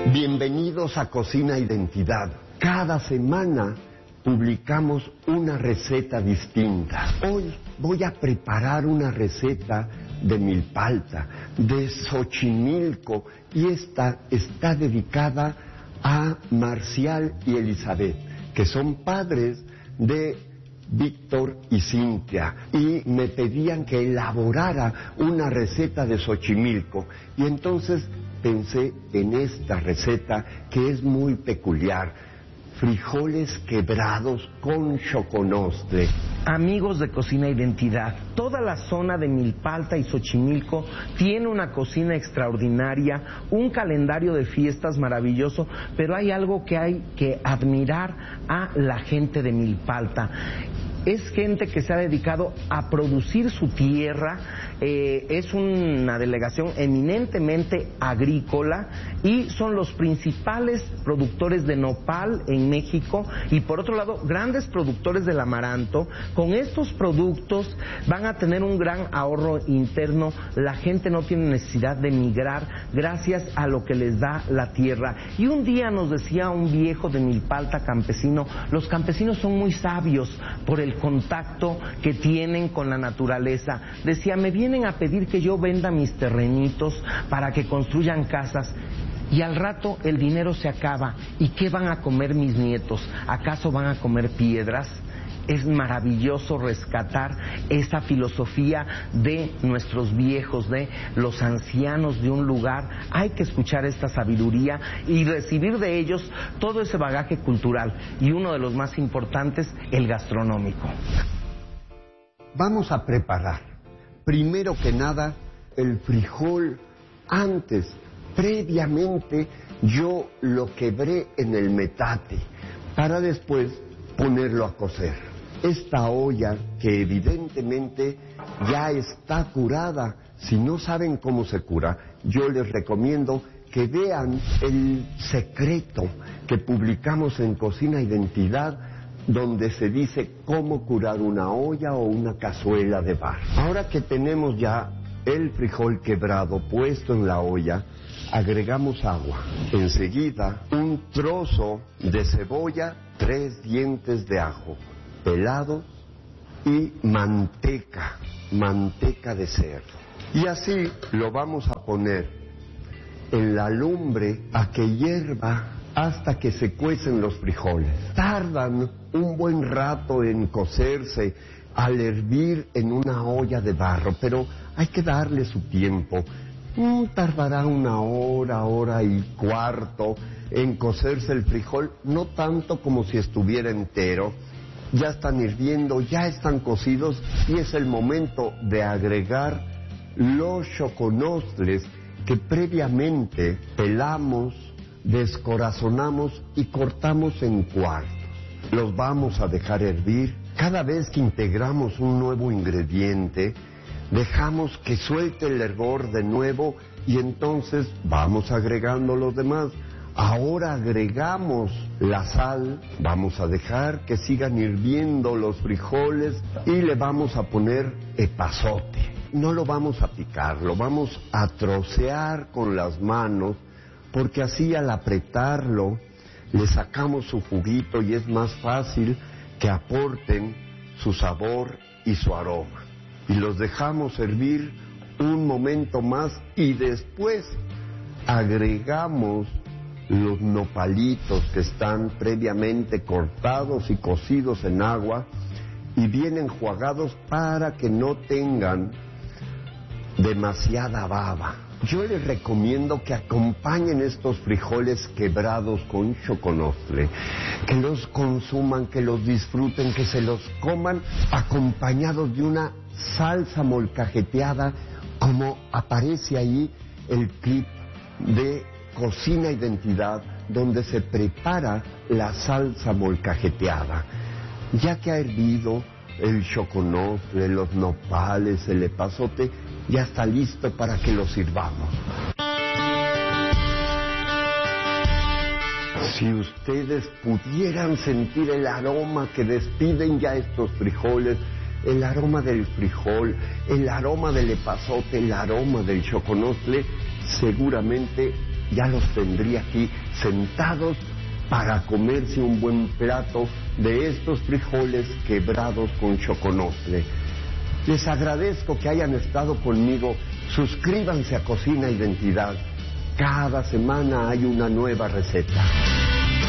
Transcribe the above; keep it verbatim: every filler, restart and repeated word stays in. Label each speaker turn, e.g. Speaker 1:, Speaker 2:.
Speaker 1: Bienvenidos a Cocina Identidad. Cada semana publicamos una receta distinta. Hoy voy a preparar una receta de milpalta, de Xochimilco, y esta está dedicada a Marcial y Elizabeth, que son padres de Víctor y Cintia, y me pedían que elaborara una receta de Xochimilco, y entonces pensé en esta receta que es muy peculiar: frijoles quebrados con choconostle.
Speaker 2: Amigos de Cocina Identidad, toda la zona de Milpalta y Xochimilco tiene una cocina extraordinaria, un calendario de fiestas maravilloso, pero hay algo que hay que admirar a la gente de Milpalta. Es gente que se ha dedicado a producir su tierra, eh, es una delegación eminentemente agrícola y son los principales productores de nopal en México, y por otro lado grandes productores del amaranto. Con estos productos van a tener un gran ahorro interno, la gente no tiene necesidad de migrar gracias a lo que les da la tierra. Y un día nos decía un viejo de Milpalta, campesino: los campesinos son muy sabios por el contacto que tienen con la naturaleza. Decía: me vienen a pedir que yo venda mis terrenitos para que construyan casas, y al rato el dinero se acaba. ¿Y qué van a comer mis nietos? ¿Acaso van a comer piedras? Es maravilloso rescatar esa filosofía de nuestros viejos, de los ancianos de un lugar. Hay que escuchar esta sabiduría y recibir de ellos todo ese bagaje cultural, y uno de los más importantes, el gastronómico.
Speaker 1: Vamos a preparar, primero que nada, el frijol. Antes, previamente, yo lo quebré en el metate para después ponerlo a cocer. Esta olla, que evidentemente ya está curada, si no saben cómo se cura, yo les recomiendo que vean el secreto que publicamos en Cocina Identidad, donde se dice cómo curar una olla o una cazuela de barro. Ahora que tenemos ya el frijol quebrado puesto en la olla, agregamos agua. Enseguida, un trozo de cebolla, tres dientes de ajo pelado y manteca, manteca de cerdo. Y así lo vamos a poner en la lumbre a que hierva hasta que se cuecen los frijoles. Tardan un buen rato en cocerse al hervir en una olla de barro, pero hay que darle su tiempo. Mm, tardará una hora, hora y cuarto en cocerse el frijol, no tanto como si estuviera entero. Ya están hirviendo, ya están cocidos, y es el momento de agregar los choconostles que previamente pelamos, descorazonamos y cortamos en cuartos. Los vamos a dejar hervir. Cada vez que integramos un nuevo ingrediente, dejamos que suelte el hervor de nuevo, y entonces vamos agregando los demás. Ahora agregamos la sal, vamos a dejar que sigan hirviendo los frijoles y le vamos a poner epazote. No lo vamos a picar, lo vamos a trocear con las manos, porque así al apretarlo le sacamos su juguito y es más fácil que aporten su sabor y su aroma. Y los dejamos hervir un momento más, y después agregamos los nopalitos que están previamente cortados y cocidos en agua y bien enjuagados para que no tengan demasiada baba. Yo les recomiendo que acompañen estos frijoles quebrados con choconostle, que los consuman, que los disfruten, que se los coman acompañados de una salsa molcajeteada, como aparece ahí el clip de Cocina Identidad, donde se prepara la salsa molcajeteada. Ya que ha hervido el choconostle, los nopales, el epazote, ya está listo para que lo sirvamos. Si ustedes pudieran sentir el aroma que despiden ya estos frijoles, el aroma del frijol, el aroma del epazote, el aroma del choconostle, seguramente ya los tendría aquí sentados para comerse un buen plato de estos frijoles quebrados con choconostle. Les agradezco que hayan estado conmigo. Suscríbanse a Cocina Identidad. Cada semana hay una nueva receta.